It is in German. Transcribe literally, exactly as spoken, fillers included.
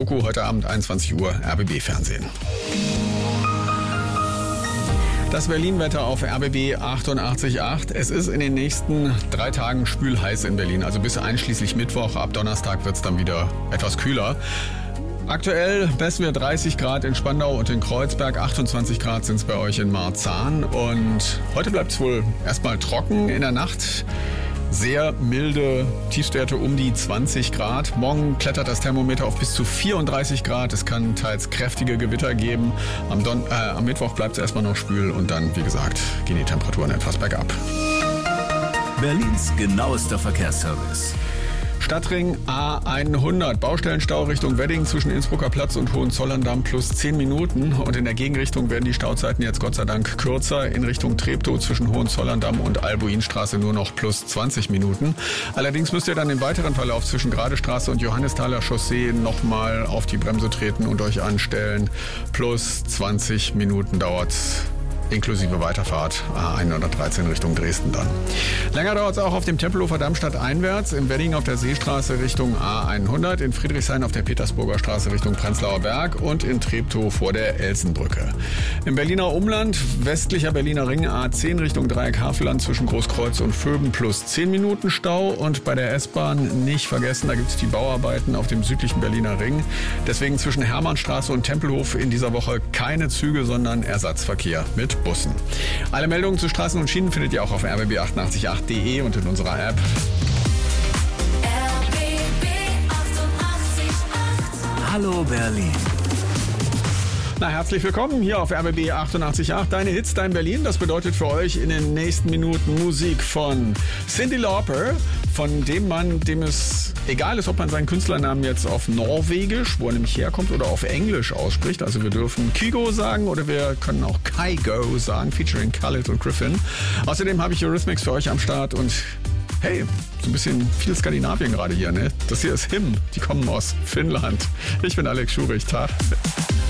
Doku heute Abend einundzwanzig Uhr R B B Fernsehen. Das Berlin-Wetter auf R B B achtundachtzig Komma acht. Es ist in den nächsten drei Tagen spülheiß in Berlin, also bis einschließlich Mittwoch. Ab Donnerstag wird es dann wieder etwas kühler. Aktuell messen wir dreißig Grad in Spandau und in Kreuzberg, achtundzwanzig Grad sind es bei euch in Marzahn. Und heute bleibt es wohl erstmal trocken. In der Nacht sehr milde Tiefstwerte um die zwanzig Grad. Morgen klettert das Thermometer auf bis zu vierunddreißig Grad. Es kann teils kräftige Gewitter geben. Am, Don- äh, am Mittwoch bleibt es erstmal noch schwül und dann, wie gesagt, gehen die Temperaturen etwas bergab. Berlins genauester Verkehrsservice. Stadtring A hundert, Baustellenstau Richtung Wedding zwischen Innsbrucker Platz und Hohenzollern-Damm plus zehn Minuten. Und in der Gegenrichtung werden die Stauzeiten jetzt Gott sei Dank kürzer. In Richtung Treptow zwischen Hohenzollern-Damm und Albuinstraße nur noch plus zwanzig Minuten. Allerdings müsst ihr dann im weiteren Verlauf zwischen Gradestraße und Johannisthaler Chaussee nochmal auf die Bremse treten und euch anstellen. Plus zwanzig Minuten dauert's. Inklusive Weiterfahrt A hundertdreizehn Richtung Dresden dann. Länger dauert es auch auf dem Tempelhofer Dammstadt einwärts, im Wedding auf der Seestraße Richtung A hundert, in Friedrichshain auf der Petersburger Straße Richtung Prenzlauer Berg und in Treptow vor der Elsenbrücke. Im Berliner Umland, westlicher Berliner Ring A zehn Richtung Dreieck Havelland zwischen Großkreuz und Vöben plus zehn Minuten Stau und bei der S-Bahn nicht vergessen, da gibt es die Bauarbeiten auf dem südlichen Berliner Ring. Deswegen zwischen Hermannstraße und Tempelhof in dieser Woche keine Züge, sondern Ersatzverkehr mit Bussen. Alle Meldungen zu Straßen und Schienen findet ihr auch auf r b b achtundachtzig Komma acht punkt de und in unserer App. R B B achtundachtzig Komma acht. Hallo Berlin. Na, herzlich willkommen hier auf R B B achtundachtzig Komma acht. Deine Hits, dein Berlin. Das bedeutet für euch in den nächsten Minuten Musik von Cyndi Lauper, von dem Mann, dem es egal ist, ob man seinen Künstlernamen jetzt auf Norwegisch, wo er nämlich herkommt, oder auf Englisch ausspricht. Also wir dürfen Kygo sagen oder wir können auch Kygo sagen, featuring Khalid und Griffin. Außerdem habe ich Eurythmics für euch am Start und hey, so ein bisschen viel Skandinavien gerade hier, ne? Das hier ist Him, die kommen aus Finnland. Ich bin Alex Schurich, Tag.